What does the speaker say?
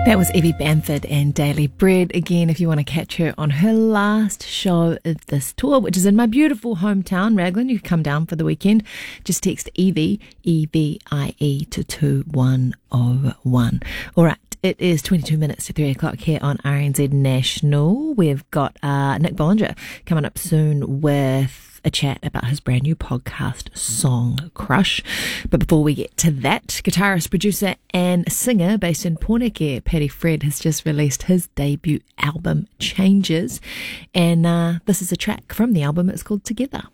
That was Evie Bamford and Daily Bread. Again, if you want to catch her on her last show of this tour, which is in my beautiful hometown, Raglan, you can come down for the weekend. Just text Evie, E-V-I-E, to 22101. All right. It is 22 minutes to 3 o'clock here on RNZ National. We've got Nick Bollinger coming up soon with a chat about his brand new podcast, Song Crush. But before we get to that, guitarist, producer and singer based in Pōneke, Paddy Fred, has just released his debut album, Changes. And this is a track from the album. It's called Together.